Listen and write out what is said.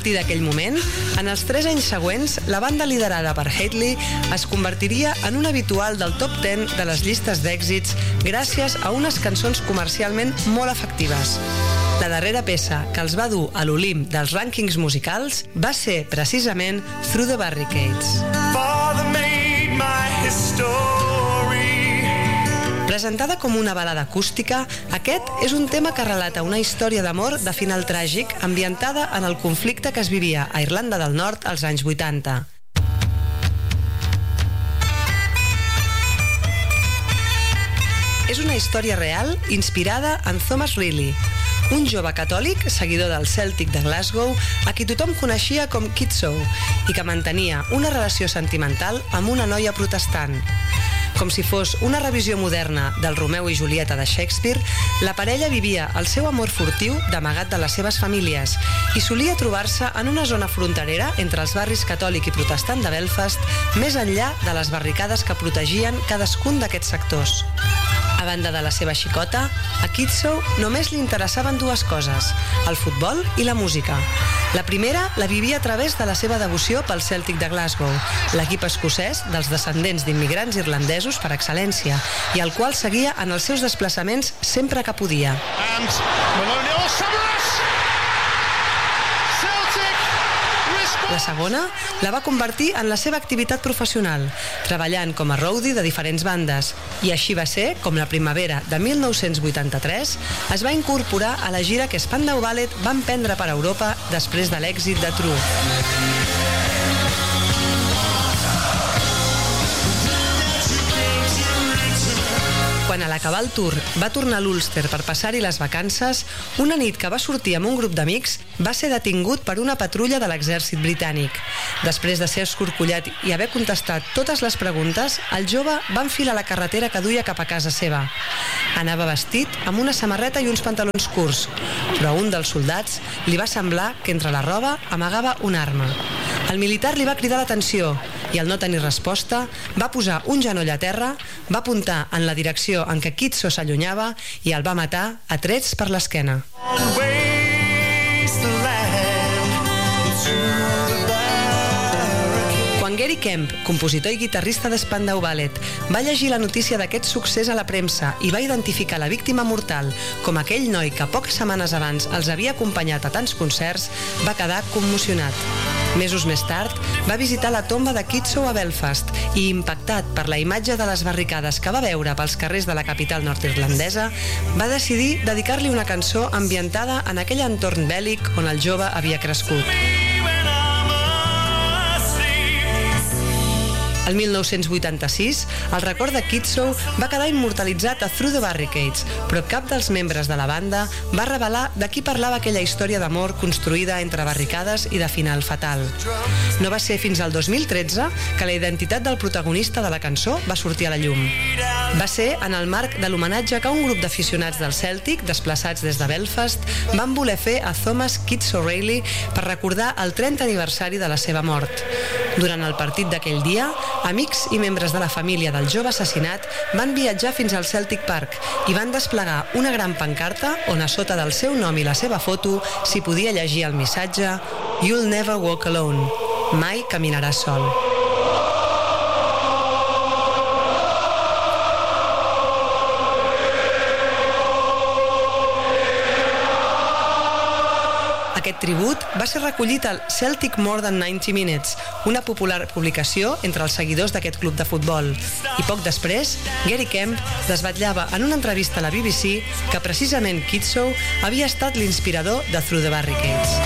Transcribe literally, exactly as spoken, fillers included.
partir d'aquell moment, en els tres anys següents, la banda liderada per Hadley es convertiria en un habitual del top deu de les llistes d'èxits gràcies a unes cançons comercialment molt efectives. La darrera peça que els va dur a l'Olimp dels rànquings musicals va ser precisament Through the Barricades. Presentada com una balada acústica, aquest és un tema que relata una història d'amor de final tràgic ambientada en el conflicte que es vivia a Irlanda del Nord als anys vuitanta. És una història real inspirada en Thomas Reilly, un jove catòlic seguidor del Celtic de Glasgow a qui tothom coneixia com Kitso i que mantenia una relació sentimental amb una noia protestant. Com si fos una revisió moderna del Romeu i Julieta de Shakespeare, la parella vivia el seu amor furtiu d'amagat de les seves famílies i solia trobar-se en una zona fronterera entre els barris catòlic i protestant de Belfast, més enllà de les barricades que protegien cadascun d'aquests sectors. A banda de la seva xicota, a Kitso només li interessaven dues coses, el futbol i la música. La primera la vivia a través de la seva devoció pel Celtic de Glasgow, l'equip escocès dels descendents d'immigrants irlandesos per excel·lència, i el qual seguia en els seus desplaçaments sempre que podia. La segona la va convertir en la seva activitat professional, treballant com a roadie de diferents bandes, i així va ser com la primavera de mil nou-cents vuitanta-tres es va incorporar a la gira que Spandau Ballet va emprendre per Europa després de l'èxit de True. Quan a l'acabar el tour va tornar a l'Ulster per passar-hi les vacances, una nit que va sortir amb un grup d'amics va ser detingut per una patrulla de l'exèrcit britànic. Després de ser escorcollat i haver contestat totes les preguntes, el jove va enfilar la carretera que duia cap a casa seva. Anava vestit amb una samarreta i uns pantalons curts, però a un dels soldats li va semblar que entre la roba amagava una arma. El militar li va cridar l'atenció i, al no tenir resposta, va posar un genoll a terra, va apuntar en la direcció en què Kitso s'allunyava i el va matar a trets per l'esquena. Quan Gary Kemp, compositor i guitarrista de Spandau Ballet, va llegir la notícia d'aquest succés a la premsa i va identificar la víctima mortal com aquell noi que poques setmanes abans els havia acompanyat a tants concerts, va quedar commocionat. Mesos més tard, va visitar la tomba de Kitso a Belfast i, impactat per la imatge de les barricades que va veure pels carrers de la capital nord-irlandesa, va decidir dedicar-li una cançó ambientada en aquell entorn bèl·lic on el jove havia crescut. El mil nou-cents vuitanta-sis, el record de Kitso va quedar immortalitzat a Through the Barricades, però cap dels membres de la banda va revelar de qui parlava aquella història d'amor construïda entre barricades i de final fatal. No va ser fins al dos mil tretze que la identitat del protagonista de la cançó va sortir a la llum. Va ser en el marc de l'homenatge que un grup d'aficionats del Celtic, desplaçats des de Belfast, van voler fer a Thomas Kitso Reilly per recordar el trentè aniversari de la seva mort. Durant el partit d'aquell dia, amics i membres de la família del jove assassinat van viatjar fins al Celtic Park i van desplegar una gran pancarta on a sota del seu nom i la seva foto s'hi podia llegir el missatge "You'll never walk alone", mai caminaràs sol. Aquest tribut va ser recollit al Celtic More Than ninety Minutes, una popular publicació entre els seguidors d'aquest club de futbol. I poc després, Gary Kemp desvetllava en una entrevista a la B B C que precisament Kitso havia estat l'inspirador de Through the Barricades.